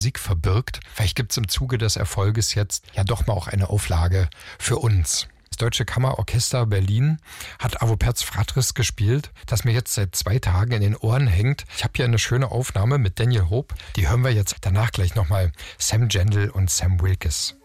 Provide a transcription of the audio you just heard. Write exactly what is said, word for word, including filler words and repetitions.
Musik verbirgt. Vielleicht gibt es im Zuge des Erfolges jetzt ja doch mal auch eine Auflage für uns. Das Deutsche Kammerorchester Berlin hat Avo Perz Fratris gespielt, das mir jetzt seit zwei Tagen in den Ohren hängt. Ich habe hier eine schöne Aufnahme mit Daniel Hope. Die hören wir jetzt danach gleich nochmal. Sam Gendel und Sam Wilkes.